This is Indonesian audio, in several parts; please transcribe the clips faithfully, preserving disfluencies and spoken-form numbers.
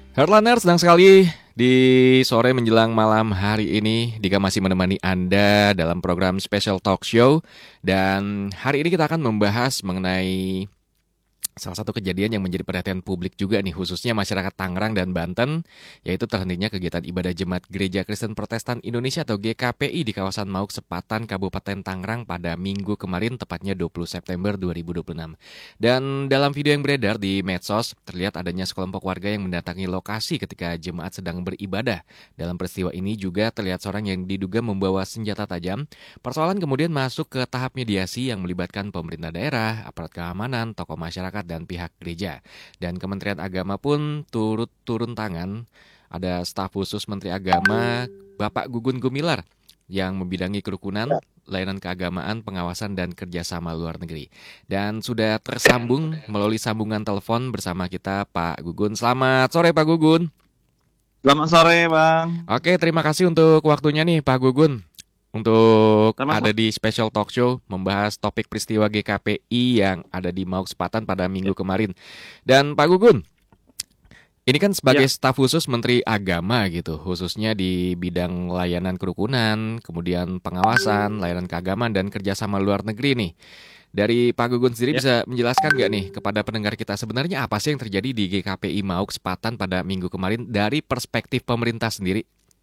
Heartlander, senang sekali di sore menjelang malam hari ini Dika masih menemani Anda dalam program Special Talk Show. Dan hari ini kita akan membahas mengenai salah satu kejadian yang menjadi perhatian publik juga nih, khususnya masyarakat Tangerang dan Banten, yaitu terhentinya kegiatan ibadah Jemaat Gereja Kristen Protestan Indonesia atau G K P I di kawasan Mauk Sepatan, Kabupaten Tangerang pada minggu kemarin, tepatnya dua puluh September dua ribu dua puluh enam. Dan dalam video yang beredar di medsos, terlihat adanya sekelompok warga yang mendatangi lokasi ketika jemaat sedang beribadah. Dalam peristiwa ini juga terlihat seorang yang diduga membawa senjata tajam. Persoalan kemudian masuk ke tahap mediasi yang melibatkan pemerintah daerah, aparat keamanan, tokoh masyarakat, dan pihak gereja. Dan Kementerian Agama pun turut turun tangan. Ada staf khusus Menteri Agama, Bapak Gugun Gumilar, yang membidangi kerukunan, layanan keagamaan, pengawasan, dan kerjasama luar negeri. Dan sudah tersambung melalui sambungan telepon bersama kita Pak Gugun. Selamat sore Pak Gugun. Selamat sore, Bang. Oke, terima kasih untuk waktunya nih Pak Gugun, untuk Selamat ada sore. di Special Talk Show membahas topik peristiwa G K P I yang ada di Mauk Sepatan pada minggu kemarin. Dan Pak Gugun, ini kan sebagai Ya, staf khusus Menteri Agama gitu, khususnya di bidang layanan kerukunan, kemudian pengawasan, layanan keagamaan, dan kerjasama luar negeri nih. Dari Pak Gugun sendiri ya, bisa menjelaskan nggak nih kepada pendengar kita sebenarnya apa sih yang terjadi di G K P I Mauk Sepatan pada minggu kemarin dari perspektif pemerintah sendiri?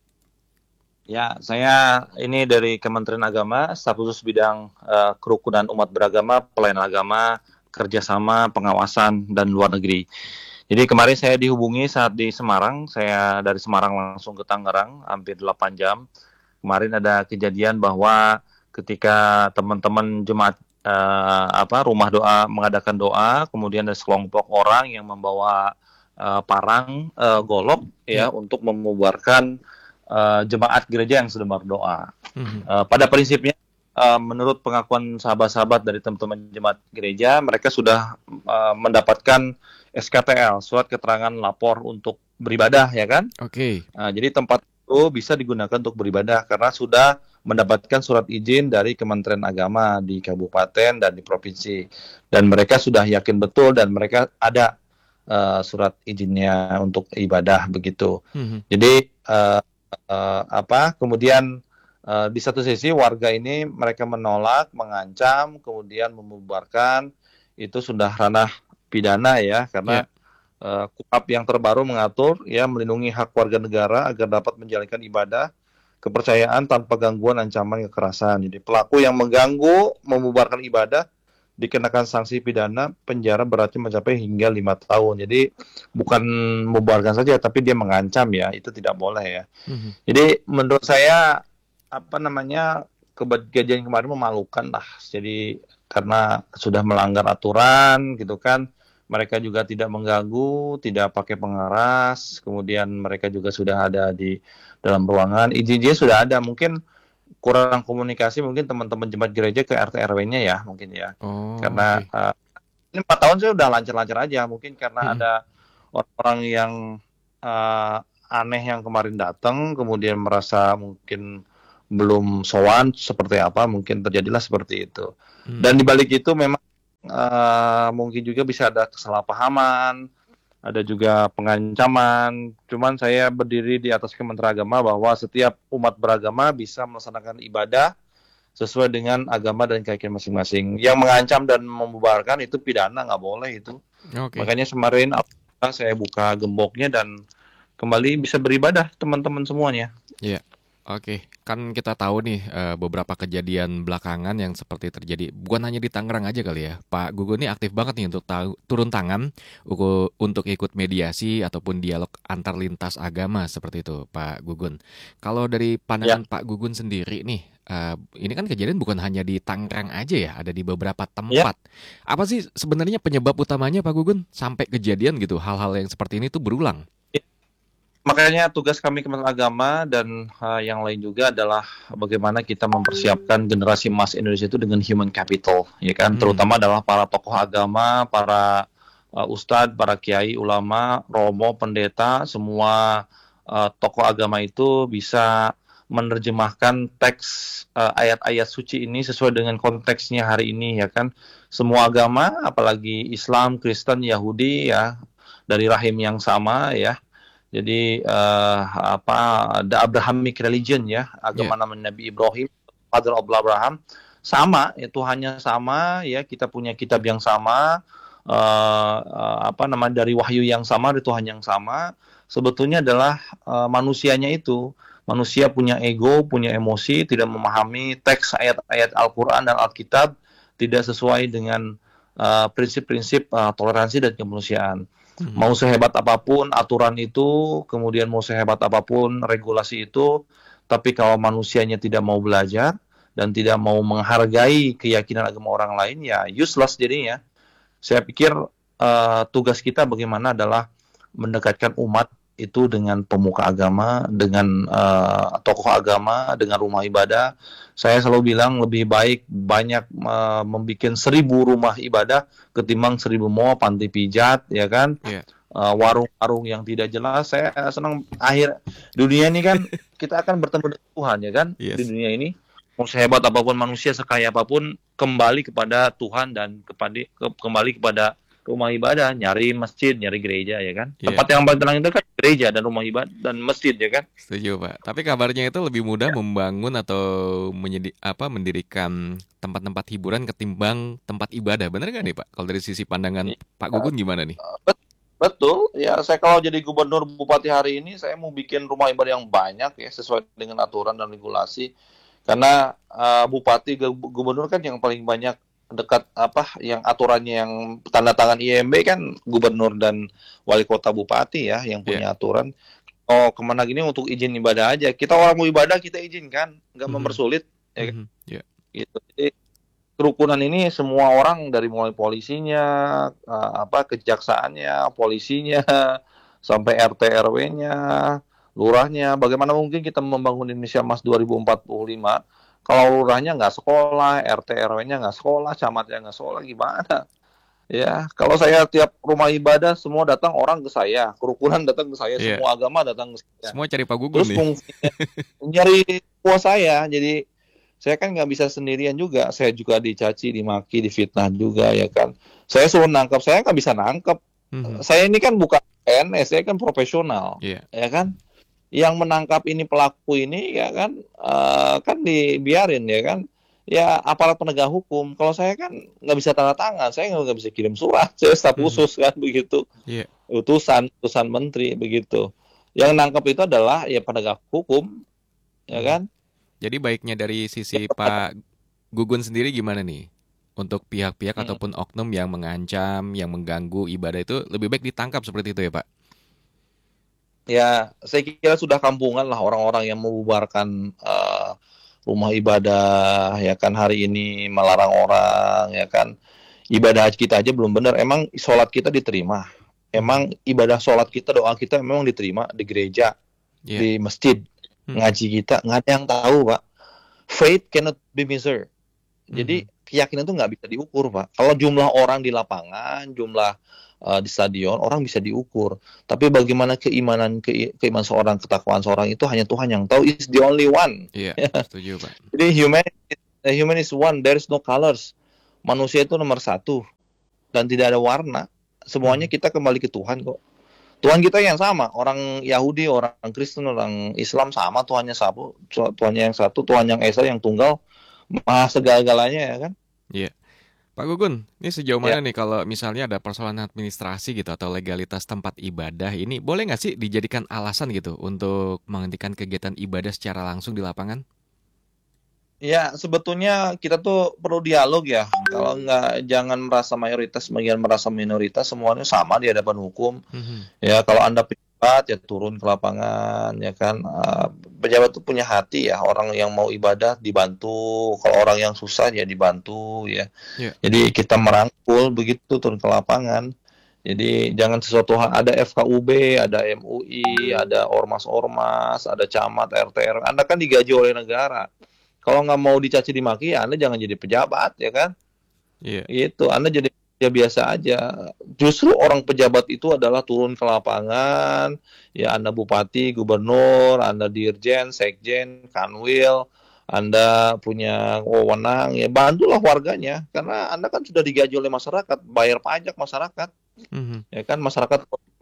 ya. Saya ini dari Kementerian Agama, staf khusus bidang eh, kerukunan umat beragama, pelayanan agama, kerjasama, pengawasan, dan luar negeri. Jadi kemarin saya dihubungi saat di Semarang. Saya dari Semarang langsung ke Tangerang, hampir delapan jam. Kemarin ada kejadian bahwa ketika teman-teman jemaat eh, apa rumah doa mengadakan doa, kemudian ada sekelompok orang yang membawa eh, parang eh, golok Ya. ya untuk membubarkan eh, jemaat gereja yang sedang berdoa. Mhm. Eh, pada prinsipnya, eh, menurut pengakuan sahabat-sahabat dari teman-teman jemaat gereja, mereka sudah eh, mendapatkan S K T L, surat keterangan lapor untuk beribadah, ya kan? Oke. Nah, jadi tempat itu bisa digunakan untuk beribadah karena sudah mendapatkan surat izin dari Kementerian Agama di kabupaten dan di provinsi. Dan mereka sudah yakin betul dan mereka ada uh, surat izinnya untuk ibadah begitu. Mhm. Jadi uh, uh, apa? Kemudian uh, di satu sisi warga ini mereka menolak, mengancam, kemudian membubarkan, itu sudah ranah pidana ya, karena Ya. uh, K U H P yang terbaru mengatur ya melindungi hak warga negara agar dapat menjalankan ibadah kepercayaan tanpa gangguan, ancaman, kekerasan. Jadi pelaku yang mengganggu membubarkan ibadah dikenakan sanksi pidana penjara beratnya mencapai hingga lima tahun. Jadi bukan membubarkan saja, tapi dia mengancam ya, itu tidak boleh ya. Mhm. Jadi menurut saya apa namanya kejadian kemarin memalukan lah. Jadi karena sudah melanggar aturan gitu kan, mereka juga tidak mengganggu, tidak pakai pengeras, kemudian mereka juga sudah ada di dalam ruangan, izin-izinnya sudah ada, mungkin kurang komunikasi mungkin teman-teman jemaat gereja ke R T R W-nya ya mungkin ya, Oh, karena oke. uh, ini empat tahun saya udah lancar-lancar aja, mungkin karena Mhm. ada orang-orang yang uh, aneh yang kemarin datang, kemudian merasa mungkin belum sowan seperti apa, mungkin terjadilah seperti itu. Dan Mmm. di balik itu memang uh, mungkin juga bisa ada kesalahpahaman, ada juga pengancaman. Cuman saya berdiri di atas Kementerian Agama bahwa setiap umat beragama bisa melaksanakan ibadah sesuai dengan agama dan keyakinan masing-masing. Yang mengancam dan membubarkan itu pidana, nggak boleh itu. Oke. Makanya kemarin saya buka gemboknya dan kembali bisa beribadah teman-teman semuanya. Iya. Oke. Kan kita tahu nih, eee, beberapa kejadian belakangan yang seperti terjadi bukan hanya di Tangerang aja kali ya. Pak Gugun ini aktif banget nih untuk tahu turun tangan uku untuk ikut mediasi ataupun dialog antar lintas agama seperti itu, Pak Gugun. Kalau dari Ya, pandangan Pak Gugun sendiri nih, eee, ini kan kejadian bukan hanya di Tangerang aja ya, ada di beberapa ya. tempat. Apa sih sebenarnya penyebab utamanya Pak Gugun sampai kejadian gitu, hal-hal yang seperti ini tuh berulang? Makanya tugas kami Kementerian Agama dan uh, yang lain juga adalah bagaimana kita mempersiapkan generasi emas Indonesia itu dengan human capital, ya kan? Mmm. Terutama adalah para tokoh agama, para uh, ustadz, para kiai, ulama, romo, pendeta, semua uh, tokoh agama itu bisa menerjemahkan teks uh, ayat-ayat suci ini sesuai dengan konteksnya hari ini, ya kan? Semua agama, apalagi Islam, Kristen, Yahudi, ya dari rahim yang sama, ya. Jadi uh, apa the Abrahamic religion ya, agama Ya. namanya Nabi Ibrahim, father of Abraham, sama ya Tuhannya sama ya, kita punya kitab yang sama, uh, uh, apa namanya dari wahyu yang sama, dari Tuhan yang sama. Sebetulnya adalah uh, manusianya itu, manusia punya ego, punya emosi, tidak memahami teks ayat-ayat Al-Qur'an dan Alkitab, tidak sesuai dengan uh, prinsip-prinsip uh, toleransi dan kemanusiaan. Mhm. Mau sehebat apapun aturan itu, kemudian mau sehebat apapun regulasi itu, tapi kalau manusianya tidak mau belajar dan tidak mau menghargai keyakinan agama orang lain, ya useless jadinya. Saya pikir uh, tugas kita bagaimana adalah mendekatkan umat itu dengan pemuka agama, dengan uh, tokoh agama, dengan rumah ibadah. Saya selalu bilang lebih baik banyak uh, membuat seribu rumah ibadah ketimbang seribu mall, panti pijat, ya kan? Yeah. Uh, warung-warung yang tidak jelas. Saya senang akhir dunia ini kan kita akan bertemu dengan Tuhan, ya kan? Yes. Di dunia ini mau sehebat apapun manusia, sekaya apapun, kembali kepada Tuhan dan kepada ke, kembali kepada rumah ibadah, nyari masjid, nyari gereja, ya kan? Yeah. Tempat yang paling tenang itu kan gereja dan rumah ibadah dan masjid, ya kan? Setuju, Pak. Tapi kabarnya itu lebih mudah membangun atau menyedi apa mendirikan tempat-tempat hiburan ketimbang tempat ibadah. Benar nggak nih, Pak? Kalau dari sisi pandangan Pak Gugun gimana nih? Betul, ya saya kalau jadi gubernur bupati hari ini, saya mau bikin rumah ibadah yang banyak ya, sesuai dengan aturan dan regulasi. Karena uh, bupati gubernur kan yang paling banyak dekat apa yang aturannya yang tanda tangan I M B kan gubernur dan wali kota bupati ya yang punya yeah. aturan. Oh kemana gini untuk izin ibadah aja. Kita orang mau ibadah kita izinkan, nggak mm-hmm. mempersulit. Ya, mm-hmm. yeah. Gitu. Jadi kerukunan ini semua orang dari mulai polisinya, uh, apa kejaksaannya, polisinya, sampai R T R W-nya, lurahnya. Bagaimana mungkin kita membangun Indonesia Emas dua ribu empat puluh lima kalau lurahnya nggak sekolah, R T R W-nya nggak sekolah, camatnya nggak sekolah, gimana? Ya, kalau saya tiap rumah ibadah semua datang orang ke saya, kerukunan datang ke saya, yeah. semua agama datang ke saya. Semua cari Pak Gugun Terus nih. fungsinya nyari puas saya, jadi saya kan nggak bisa sendirian juga, saya juga dicaci, dimaki, difitnah juga ya kan. Saya suruh nangkap, saya nggak bisa nangkap. Mm-hmm. Saya ini kan bukan P N S, saya kan profesional, yeah. ya kan. Yang menangkap ini pelaku ini ya kan uh, kan dibiarin ya kan ya aparat penegak hukum. Kalau saya kan nggak bisa tanda tangan, saya nggak bisa kirim surat, saya staf khusus mm-hmm. kan begitu, yeah. utusan utusan menteri begitu. Yang nangkap itu adalah ya penegak hukum, ya kan. Jadi baiknya dari sisi Pak Gugun sendiri gimana nih untuk pihak-pihak hmm. ataupun oknum yang mengancam, yang mengganggu ibadah itu lebih baik ditangkap seperti itu ya Pak? Ya, saya kira sudah kampungan lah orang-orang yang membubarkan uh, rumah ibadah, ya kan hari ini melarang orang, ya kan. Ibadah haji kita aja belum benar. Emang sholat kita diterima? Emang ibadah sholat kita, doa kita memang diterima di gereja, yeah. di masjid, hmm. ngaji kita? Nggak ada yang tahu, Pak. Faith cannot be measured. Jadi hmm. keyakinan itu nggak bisa diukur, Pak. Kalau jumlah orang di lapangan, jumlah Uh, di stadion orang bisa diukur, tapi bagaimana keimanan ke, keimanan seorang, ketakwaan seorang itu hanya Tuhan yang tahu. Is the only one. Iya, setuju Pak. Jadi human, human is one, there is no colors. Manusia itu nomor satu dan tidak ada warna. Semuanya kita kembali ke Tuhan kok. Tuhan kita yang sama, orang Yahudi, orang Kristen, orang Islam sama, Tuhannya satu, Tuhannya yang satu, Tuhan yang esa, yang tunggal, maha segala-galanya ya kan. Iya. Pak Gugun, ini sejauh mana ya. nih kalau misalnya ada persoalan administrasi gitu atau legalitas tempat ibadah ini, boleh nggak sih dijadikan alasan gitu untuk menghentikan kegiatan ibadah secara langsung di lapangan? Ya, sebetulnya kita tuh perlu dialog ya. Kalau nggak, jangan merasa mayoritas, bagian merasa minoritas, semuanya sama di hadapan hukum. Mm-hmm. Ya, kalau Anda pejabat ya turun ke lapangan, ya kan. Uh, pejabat itu punya hati ya. Orang yang mau ibadah dibantu, kalau orang yang susah ya dibantu ya. Yeah. Jadi kita merangkul begitu turun ke lapangan. Jadi jangan sesuatu hal, ada F K U B, ada M U I, ada ormas-ormas, ada camat, R T R. Anda kan digaji oleh negara. Kalau nggak mau dicaci dimaki, ya Anda jangan jadi pejabat, ya kan? Iya. Yeah. Itu, Anda jadi ya biasa aja. Justru orang pejabat itu adalah turun ke lapangan, ya Anda bupati, gubernur, Anda dirjen, sekjen, kanwil, Anda punya wewenang, ya bantulah warganya, karena Anda kan sudah digaji oleh masyarakat, bayar pajak masyarakat, mm-hmm. ya kan masyarakat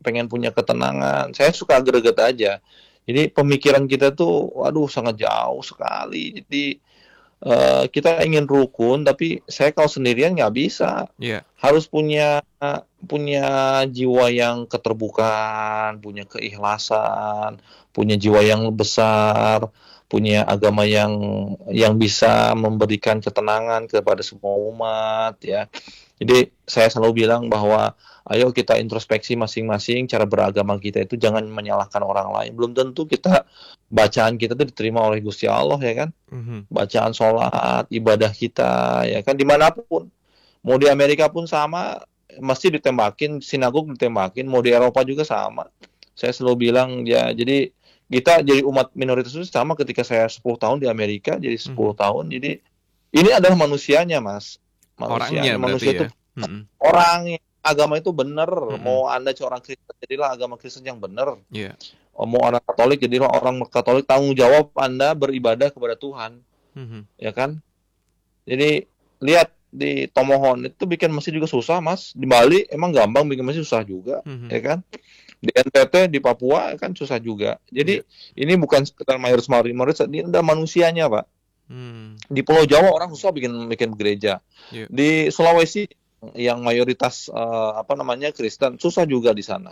pengen punya ketenangan. Saya suka greget aja. Jadi pemikiran kita tuh, waduh sangat jauh sekali. Jadi eh, kita ingin rukun, tapi saya kalau sendirian nggak bisa. Iya. Harus punya punya jiwa yang keterbukaan, punya keikhlasan, punya jiwa yang besar, punya agama yang yang bisa memberikan ketenangan kepada semua umat, ya. Jadi saya selalu bilang bahwa ayo kita introspeksi masing-masing cara beragama kita itu jangan menyalahkan orang lain. Belum tentu kita bacaan kita itu diterima oleh Gusti Allah, ya kan? Mhm. Bacaan sholat, ibadah kita, ya kan, dimanapun. Mau di Amerika pun sama, masjid ditembakin, sinagog ditembakin, mau di Eropa juga sama. Saya selalu bilang, ya, jadi kita jadi umat minoritas itu sama ketika saya sepuluh tahun di Amerika, jadi sepuluh Mhm. tahun, jadi ini adalah manusianya, Mas. Orangnya Manusianya, berarti manusia ya. itu Mhm. orang, agama itu benar. Mhm. Mau Anda seorang Kristen, jadilah agama Kristen yang benar. Iya. Mau orang Katolik, jadilah orang Katolik. Tanggung jawab Anda beribadah kepada Tuhan, Mhm. ya kan? Jadi lihat di Tomohon itu bikin masjid juga susah, Mas. Di Bali emang gampang, bikin masjid susah juga, Mhm. ya kan? Di N T T, di Papua kan susah juga. Jadi Iya. ini bukan sekedar mayoritas mayoritas, ini ada manusianya, Pak. Hmm. Di Pulau Jawa orang susah bikin bikin gereja. Iya. Di Sulawesi yang mayoritas eh, apa namanya Kristen susah juga di sana.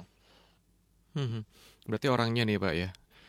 Mhm. Berarti orangnya nih Pak ya.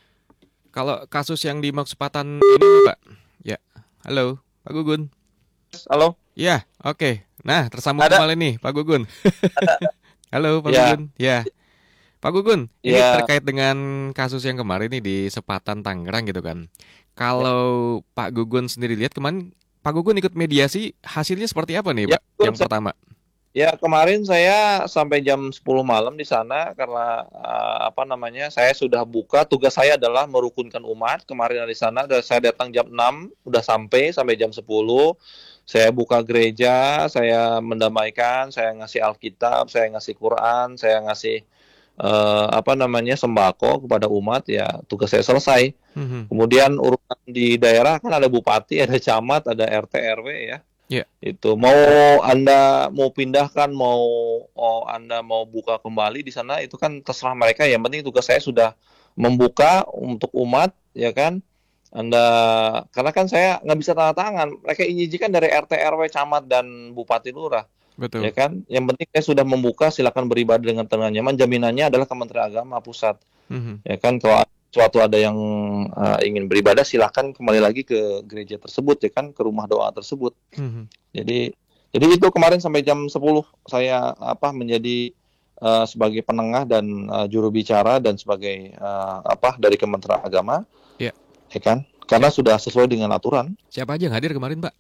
Kalau kasus yang di Maksepatan ini nih Pak. Ya. Halo, Pak Gugun. Halo, Ya, oke. Nah, tersambung ada, kembali nih, Pak Gugun. ada, Halo, Pak ya, Gugun. Ya, Pak Gugun. Ini ya, terkait dengan kasus yang kemarin nih di Sepatan Tangerang gitu kan. ya, Kalau Pak Gugun sendiri lihat kemarin, Pak Gugun ikut mediasi, hasilnya seperti apa nih, ya, Pak? betul. Yang pertama. Ya, kemarin saya sampai jam sepuluh malam di sana karena eh, apa namanya? Saya sudah buka, tugas saya adalah merukunkan umat. Kemarin di sana udah saya datang jam enam, udah sampai sampai jam sepuluh. Saya buka gereja, saya mendamaikan, saya ngasih Alkitab, saya ngasih Quran, saya ngasih eh, apa namanya? Sembako kepada umat, ya tugas saya selesai. Mhm. Kemudian urusan di daerah kan ada bupati, ada camat, ada R T R W, ya. Ya. Itu mau Anda mau pindahkan, mau oh, Anda mau buka kembali di sana itu kan terserah mereka. Yang penting tugas saya sudah membuka untuk umat, ya kan. Anda karena kan saya nggak bisa tanda tangan. Mereka izinkan dari R T R W, camat dan bupati lurah, ya Betul. kan. Yang penting saya sudah membuka, silakan beribadah dengan tenang nyaman. Jaminannya adalah Kementerian Agama Pusat, Mhm. ya kan. Kalau suatu ada yang uh, ingin beribadah, silakan kembali lagi ke gereja tersebut, ya kan, ke rumah doa tersebut. Mhm. Jadi jadi itu kemarin sampai jam sepuluh saya apa menjadi uh, sebagai penengah dan uh, juru bicara dan sebagai uh, apa dari Kementerian Agama, Ya. ya kan? Karena sudah sesuai dengan aturan. Siapa aja yang hadir kemarin, Pak?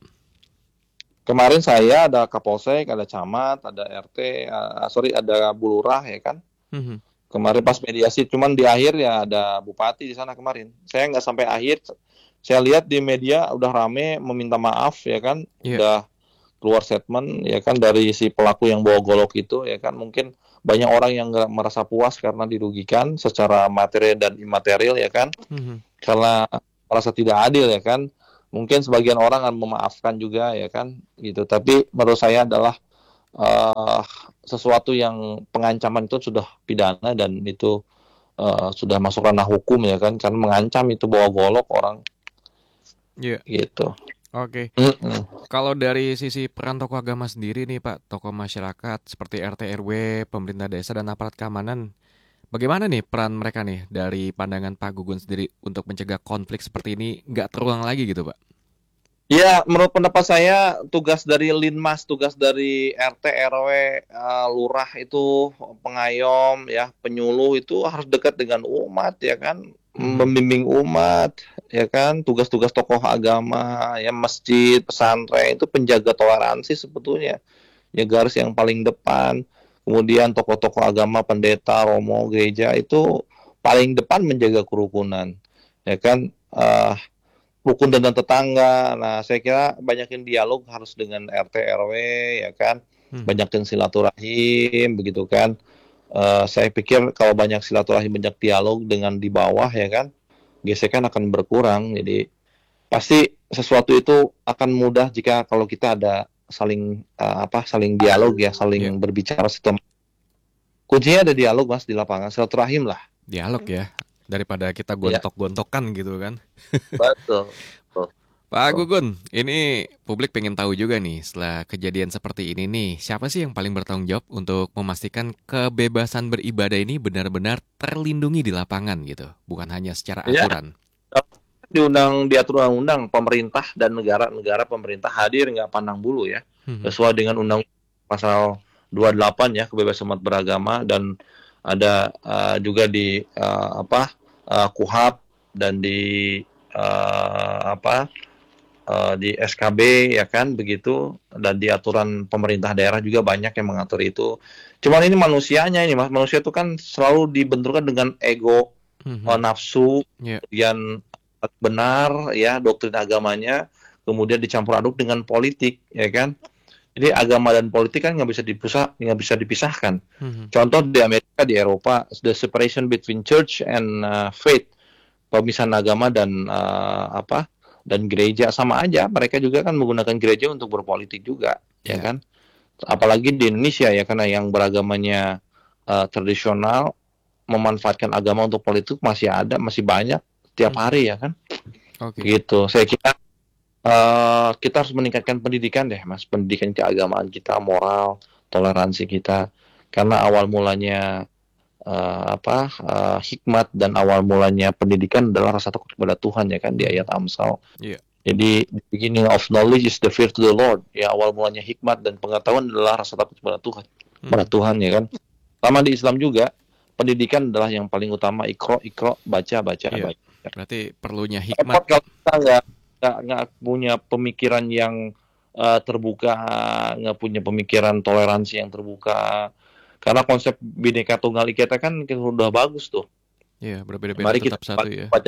Kemarin saya ada Kapolsek, ada camat, ada R T, uh, sorry ada bulurah, ya kan? Mhm. Kemarin pas mediasi, cuman di akhir ya ada bupati di sana kemarin. Saya nggak sampai akhir. Saya lihat di media udah rame meminta maaf, ya kan? Ya. Udah keluar statement, ya kan, dari si pelaku yang bawa golok itu, ya kan. Mungkin banyak orang yang nggak merasa puas karena dirugikan secara material dan imaterial, ya kan. Mhm. Karena merasa tidak adil, ya kan. Mungkin sebagian orang akan memaafkan juga, ya kan, gitu. Tapi menurut saya adalah uh, sesuatu yang pengancaman itu sudah pidana dan itu uh, sudah masuk ranah hukum, ya kan. Karena mengancam itu bawa golok orang, Ya. gitu. Oke. Mm-mm. Kalau dari sisi peran tokoh agama sendiri nih Pak, tokoh masyarakat seperti R T R W, pemerintah desa dan aparat keamanan, bagaimana nih peran mereka nih dari pandangan Pak Gugun sendiri untuk mencegah konflik seperti ini nggak terulang lagi gitu Pak? Ya, menurut pendapat saya tugas dari Linmas, tugas dari R T R W, uh, lurah itu pengayom, ya, penyuluh itu harus dekat dengan umat, ya kan, Mhm. membimbing umat, ya kan, tugas-tugas tokoh agama, ya, masjid, pesantren itu penjaga toleransi sebetulnya, ya, garis yang paling depan. Kemudian tokoh-tokoh agama, pendeta, romo, gereja itu paling depan menjaga kerukunan, ya kan. Uh, rukun dengan tetangga. Nah, saya kira banyakin dialog harus dengan R T R W, ya kan. Mhm. Banyakin silaturahim, begitu kan. Uh, saya pikir kalau banyak silaturahim, banyak dialog dengan di bawah, ya kan, gesekan akan berkurang. Jadi pasti sesuatu itu akan mudah jika kalau kita ada saling uh, apa saling dialog, ya, saling Ya. berbicara setelah kuncinya ada dialog Mas di lapangan, silaturahim lah. Dialog ya, daripada kita Ya, gontok-gontokan gitu kan. betul. Betul. Pak Betul. Gugun, ini publik pengen tahu juga nih, setelah kejadian seperti ini nih, siapa sih yang paling bertanggung jawab untuk memastikan kebebasan beribadah ini benar-benar terlindungi di lapangan gitu, bukan hanya secara Ya, aturan. di undang diatur undang-undang pemerintah dan negara-negara pemerintah hadir nggak pandang bulu ya, Mhm. sesuai dengan undang pasal dua puluh delapan ya, kebebasan umat beragama, dan ada uh, juga di uh, apa uh, KUHAP, dan di uh, apa uh, di S K B ya kan begitu, dan di aturan pemerintah daerah juga banyak yang mengatur itu. Cuman ini manusianya ini Mas, manusia itu kan selalu dibenturkan dengan ego, uh, Mhm. nafsu, Ya. kemudian benar ya doktrin agamanya, kemudian dicampur aduk dengan politik ya kan. Jadi agama dan politik kan nggak bisa dipisah, nggak bisa dipisahkan. Mhm. Contoh di Amerika, di Eropa, the separation between church and uh, faith, pemisahan agama dan uh, apa dan gereja sama aja. Mereka juga kan menggunakan gereja untuk berpolitik juga, ya Ya. kan. Apalagi di Indonesia ya, karena yang beragamanya uh, tradisional memanfaatkan agama untuk politik masih ada, masih banyak tiap Mhm. hari ya kan. Oke. Gitu. Saya kira uh, kita harus meningkatkan pendidikan deh, Mas. Pendidikan keagamaan kita, moral, toleransi kita. Karena awal mulanya uh, apa uh, hikmat dan awal mulanya pendidikan adalah rasa takut kepada Tuhan ya kan, di Mhm. ayat Amsal. Iya. Jadi the beginning of knowledge is the fear to the Lord. Ya, awal mulanya hikmat dan pengetahuan adalah rasa takut kepada Tuhan. Kepada Mhm. Tuhan ya kan. Sama di Islam juga, pendidikan adalah yang paling utama. Ikro, ikro, baca, baca, Iya. baca. Berarti perlunya hikmat. Repot kalau kita nggak nggak nggak punya pemikiran yang uh, terbuka, nggak punya pemikiran toleransi yang terbuka. Karena konsep Bhinneka Tunggal Ika kan sudah bagus tuh. Iya, berbeda-beda Mari kita tetap satu ya. baca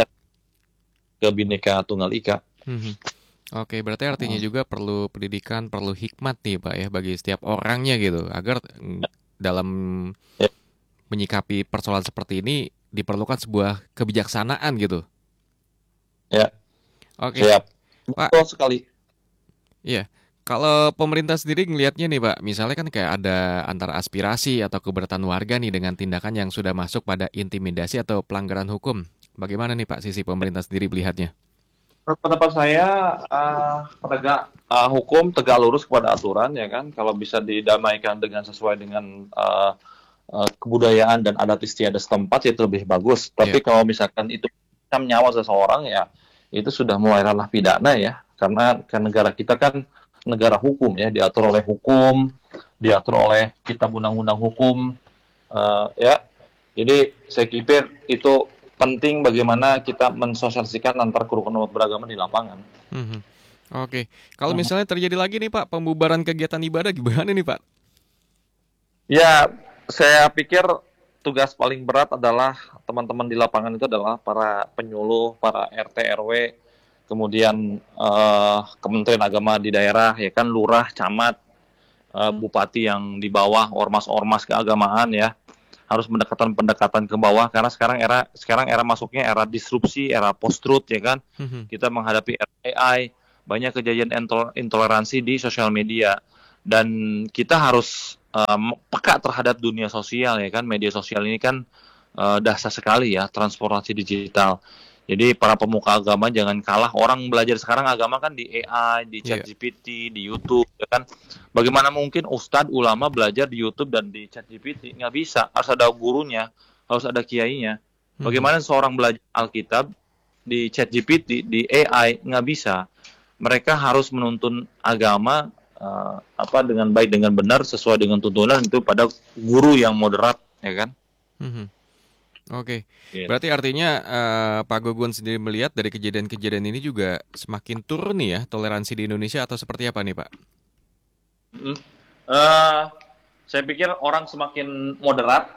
ke Bhinneka Tunggal Ika. Mhm. Oke, berarti artinya Hmm. juga perlu pendidikan, perlu hikmat nih Pak ya bagi setiap orangnya gitu, agar mm, dalam Ya, menyikapi persoalan seperti ini diperlukan sebuah kebijaksanaan gitu. ya, Oke, siap. Pak. Betul sekali. Iya. Kalau pemerintah sendiri ngelihatnya nih Pak, misalnya kan kayak ada antara aspirasi atau keberatan warga nih dengan tindakan yang sudah masuk pada intimidasi atau pelanggaran hukum. Bagaimana nih Pak sisi pemerintah sendiri melihatnya? Pendapat saya, uh, penegak uh, hukum tegak lurus kepada aturan ya kan. Kalau bisa didamaikan dengan sesuai dengan uh, uh, kebudayaan dan adat istiadat setempat, itu lebih bagus. Ya. Tapi kalau misalkan itu mengancam nyawa seseorang ya, itu sudah mulai ranah pidana ya. Karena kan negara kita kan negara hukum ya, diatur oleh hukum, diatur oleh kitab undang-undang hukum, uh, ya. Jadi saya pikir itu penting bagaimana kita mensosialisasikan antar kerukunan umat beragama di lapangan. Mhm. Oke, kalau misalnya terjadi lagi nih Pak pembubaran kegiatan ibadah gimana nih Pak? Ya, saya pikir tugas paling berat adalah teman-teman di lapangan itu adalah para penyuluh, para R T R W, kemudian eh, Kementerian Agama di daerah, ya kan, lurah, camat, eh, bupati yang di bawah, ormas-ormas keagamaan ya, harus pendekatan-pendekatan ke bawah, karena sekarang era sekarang era masuknya era disrupsi, era post-truth ya kan. Mhm. Kita menghadapi era A I, banyak kejadian intoleransi di sosial media, dan kita harus um, peka terhadap dunia sosial ya kan. Media sosial ini kan uh, dahsyat sekali ya, transformasi digital. Jadi para pemuka agama jangan kalah. Orang belajar sekarang agama kan di A I, di Iya. ChatGPT, di YouTube, ya kan. Bagaimana mungkin ustadz ulama belajar di YouTube dan di ChatGPT? Nggak bisa. Harus ada gurunya, harus ada kiainya. Mhm. Bagaimana seorang belajar Alkitab di ChatGPT, di A I? Nggak bisa. Mereka harus menuntun agama uh, apa dengan baik, dengan benar, sesuai dengan tuntunan itu pada guru yang moderat, ya kan? Mhm. Oke, Gitu. berarti artinya eh, Pak Gugun sendiri melihat dari kejadian-kejadian ini juga semakin turun nih ya toleransi di Indonesia atau seperti apa nih Pak? Mm. Uh, saya pikir orang semakin moderat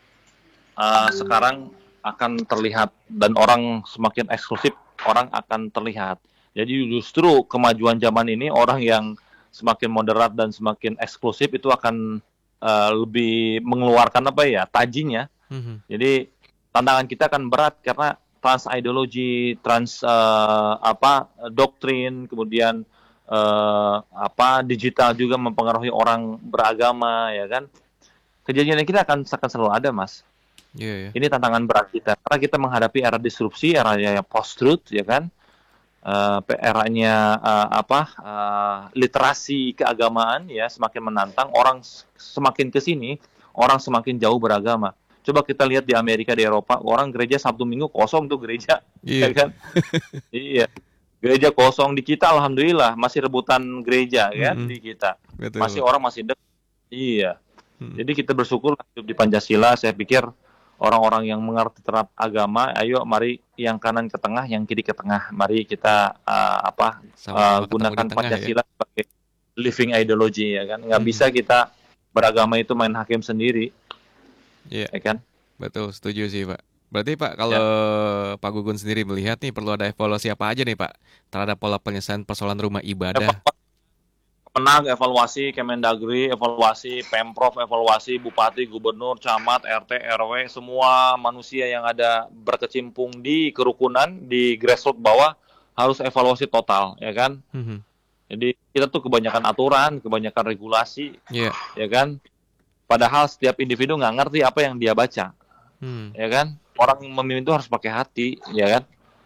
uh, sekarang akan terlihat, dan orang semakin eksklusif, orang akan terlihat. Jadi justru kemajuan zaman ini, orang yang semakin moderat dan semakin eksklusif itu akan uh, lebih mengeluarkan apa ya, tajinya. Mhm. Jadi tantangan kita akan berat karena trans ideologi, trans uh, apa doktrin, kemudian uh, apa digital juga mempengaruhi orang beragama ya kan. kejadian kita akan akan selalu ada, Mas. Iya, yeah, Ini tantangan berat kita karena kita menghadapi era disrupsi, era yang post-truth, ya kan? Uh, eranya uh, apa uh, literasi keagamaan ya semakin menantang, orang semakin ke sini, orang semakin jauh beragama. Coba kita lihat di Amerika, di Eropa, orang gereja Sabtu Minggu kosong tuh gereja, yeah. ya kan? Iya, gereja kosong. Di kita alhamdulillah masih rebutan gereja kan, mm-hmm. di kita Betul. Masih orang masih dek. Iya. Hmm. Jadi kita bersyukur hidup di Pancasila. Saya pikir orang-orang yang mengerti terhadap agama, ayo mari yang kanan ke tengah, yang kiri ke tengah. Mari kita uh, apa uh, gunakan Pancasila ya? Sebagai living ideology, ya kan. Nggak hmm. bisa kita beragama itu main hakim sendiri. Iya. Ya kan? Betul, setuju sih, Pak. Berarti Pak, kalau ya. Pak Gugun sendiri melihat nih perlu ada evaluasi apa aja nih Pak terhadap pola penyelesaian persoalan rumah ibadah? Menang, evaluasi Kemendagri, evaluasi Pemprov, evaluasi Bupati, Gubernur, Camat, R T, R W, semua manusia yang ada berkecimpung di kerukunan, di grassroots bawah harus evaluasi total, ya kan? Mm-hmm. Jadi kita tuh kebanyakan aturan, kebanyakan regulasi, yeah. ya kan? Padahal setiap individu nggak ngerti apa yang dia baca, mm. ya kan? Orang yang memimpin itu harus pakai hati, ya kan?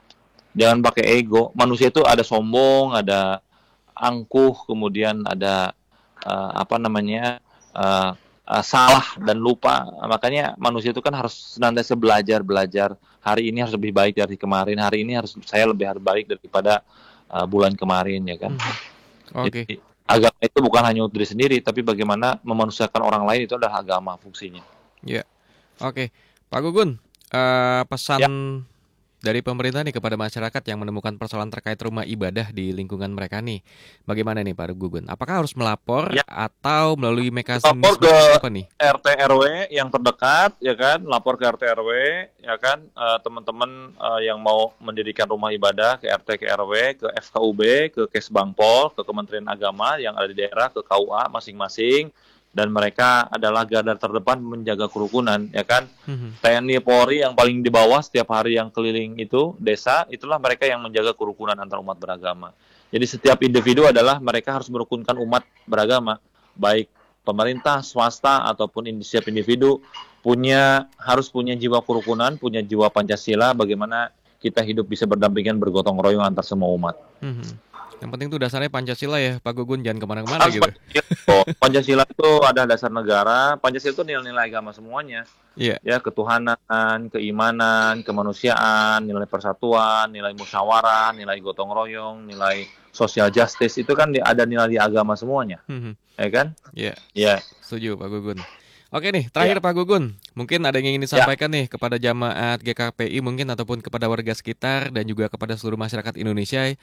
Jangan pakai ego. Manusia itu ada sombong, ada angkuh, kemudian ada uh, apa namanya uh, uh, salah dan lupa. Makanya manusia itu kan harus senantiasa belajar belajar. Hari ini harus lebih baik dari kemarin. Hari ini harus saya lebih harus baik daripada uh, bulan kemarin, ya kan. Oke. Okay. Jadi, agama itu bukan hanya untuk diri sendiri, tapi bagaimana memanusiakan orang lain, itu adalah agama fungsinya. Ya, yeah. Oke, okay. Pak Gugun, uh, pesan ya. Dari pemerintah nih kepada masyarakat yang menemukan persoalan terkait rumah ibadah di lingkungan mereka nih, bagaimana nih Pak Gugun? Apakah harus melapor ya. Atau melalui mekanisme lapor ke apa nih? R T R W yang terdekat, ya kan? Lapor ke R T R W, ya kan? Uh, teman-teman uh, yang mau mendirikan rumah ibadah ke R T, ke R W, ke F K U B, ke Kesbangpol, ke Kementerian Agama yang ada di daerah, ke K U A masing-masing. Dan mereka adalah garda terdepan menjaga kerukunan, ya kan? Mm-hmm. T N I Polri yang paling di bawah setiap hari yang keliling itu desa, itulah mereka yang menjaga kerukunan antar umat beragama. Jadi setiap individu adalah mereka harus merukunkan umat beragama, baik pemerintah, swasta ataupun setiap individu punya harus punya jiwa kerukunan, punya jiwa Pancasila. Bagaimana kita hidup bisa berdampingan, bergotong royong antar semua umat. Mm-hmm. Yang penting tuh dasarnya Pancasila ya, Pak Gugun, jangan kemana-mana gitu. Oh, Pancasila itu ada dasar negara. Pancasila itu nilai-nilai agama semuanya. Iya. Yeah. Ya, ketuhanan, keimanan, kemanusiaan, nilai persatuan, nilai musyawarah, nilai gotong royong, nilai social justice, itu kan ada nilai di agama semuanya. Mm-hmm. Ya kan? Iya. Yeah. Iya. Yeah. Setuju Pak Gugun. Oke nih, terakhir ya. Pak Gugun, mungkin ada yang ingin disampaikan ya. nih kepada jamaat G K P I mungkin ataupun kepada warga sekitar dan juga kepada seluruh masyarakat Indonesia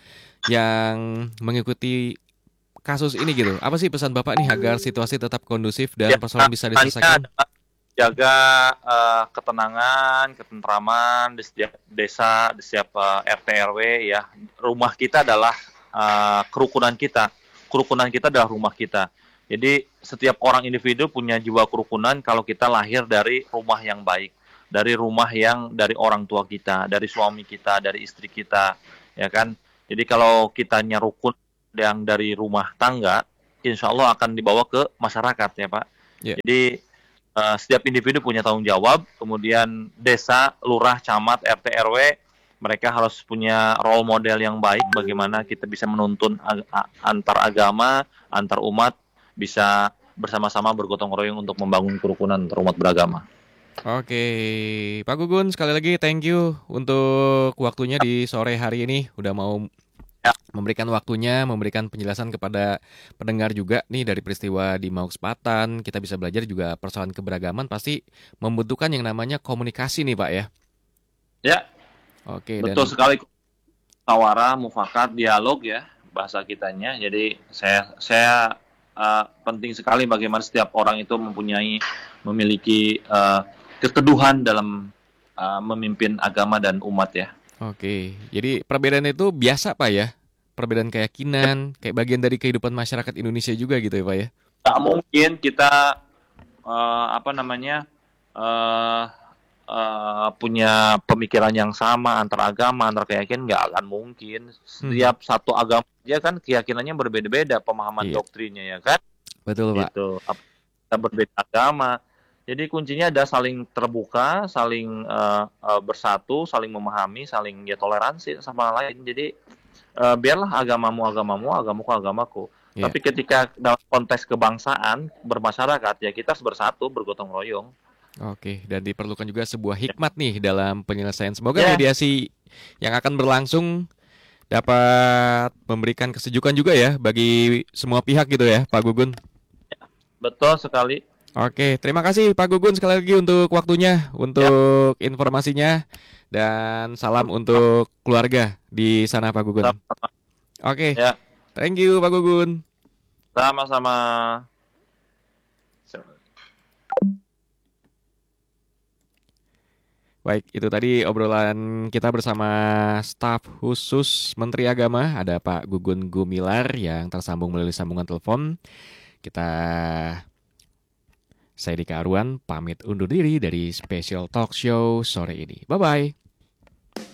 yang mengikuti kasus ini gitu. Apa sih pesan Bapak nih agar situasi tetap kondusif dan ya, persoalan bisa diselesaikan? Jaga uh, ketenangan, ketentraman di setiap desa, di setiap uh, R T R W ya. Rumah kita adalah uh, kerukunan kita. Kerukunan kita adalah rumah kita. Jadi setiap orang individu punya jiwa kerukunan kalau kita lahir dari rumah yang baik, dari rumah yang dari orang tua kita, dari suami kita, dari istri kita, ya kan? Jadi kalau kitanya rukun yang dari rumah tangga, insya Allah akan dibawa ke masyarakat ya Pak. Yeah. Jadi uh, setiap individu punya tanggung jawab, kemudian desa, lurah, camat, R T R W, mereka harus punya role model yang baik bagaimana kita bisa menuntun ag- antar agama, antar umat, bisa bersama-sama bergotong royong untuk membangun kerukunan antar umat beragama. Oke, Pak Gugun sekali lagi thank you untuk waktunya di sore hari ini, udah mau ya. memberikan waktunya, memberikan penjelasan kepada pendengar juga nih dari peristiwa di Mauk Selatan. Kita bisa belajar juga persoalan keberagaman pasti membutuhkan yang namanya komunikasi nih Pak ya. Ya. Oke. Betul dan... sekali. Tawarah, mufakat, dialog ya bahasa kitanya. Jadi saya saya Uh, penting sekali bagaimana setiap orang itu mempunyai memiliki uh, keteduhan dalam uh, memimpin agama dan umat ya. Oke, jadi perbedaan itu biasa Pak ya? Perbedaan keyakinan, kayak bagian dari kehidupan masyarakat Indonesia juga gitu ya Pak ya? Tak mungkin kita uh, apa namanya uh, uh, punya pemikiran yang sama antar agama, antar keyakinan, nggak akan mungkin. Setiap hmm. satu agama ya kan keyakinannya berbeda-beda, pemahaman iya. doktrinnya ya kan. Betul Pak. Gitu. Kita berbeda agama, Jadi kuncinya ada saling terbuka, saling uh, uh, bersatu, saling memahami, saling ya toleransi sama lain. Jadi uh, biarlah agamamu agamamu, agamaku agamaku. Ya. Tapi ketika dalam konteks kebangsaan bermasyarakat ya kita harus bersatu, bergotong royong. Oke, dan diperlukan juga sebuah hikmat nih dalam penyelesaian. Semoga Ya, mediasi yang akan berlangsung dapat memberikan kesejukan juga ya bagi semua pihak gitu ya, Pak Gugun. betul sekali. Oke, terima kasih Pak Gugun sekali lagi untuk waktunya, Ya, untuk informasinya, dan salam untuk keluarga di sana Pak Gugun. sama-sama. Oke, Ya, thank you Pak Gugun. sama-sama. Baik, itu tadi obrolan kita bersama staf khusus Menteri Agama, ada Pak Gugun Gumilar yang tersambung melalui sambungan telepon. Kita, saya Dika Arwan, pamit undur diri dari Special Talk Show sore ini. Bye-bye.